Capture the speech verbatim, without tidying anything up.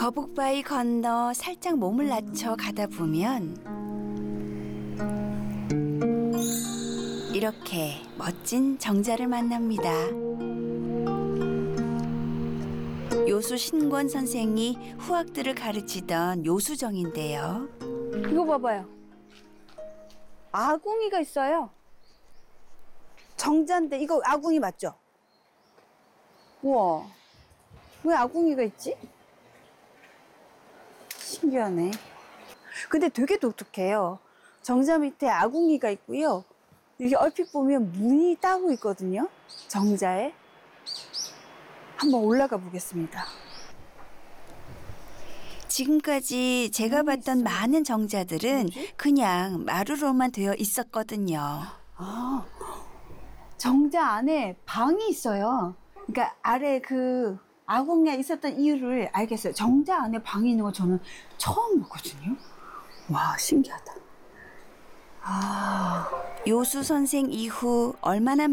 거북바위 건너 살짝 몸을 낮춰 가다 보면 이렇게 멋진 정자를 만납니다. 요수 신권 선생이 후학들을 가르치던 요수정인데요. 이거 봐봐요. 아궁이가 있어요. 정자인데 이거 아궁이 맞죠? 우와. 왜 아궁이가 있지? 신기하네. 근데 되게 독특해요. 정자 밑에 아궁이가 있고요. 이게 얼핏 보면 문이 따고 있거든요. 정자에. 한번 올라가 보겠습니다. 지금까지 제가 봤던 많은 정자들은 그냥 마루로만 되어 있었거든요. 아, 정자 안에 방이 있어요. 그러니까 아래 그 아궁이가 있었던 이유를 알겠어요. 정자 안에 방이 있는 거 저는 처음 보거든요. 와, 신기하다. 아, 요수 선생 이후 얼마나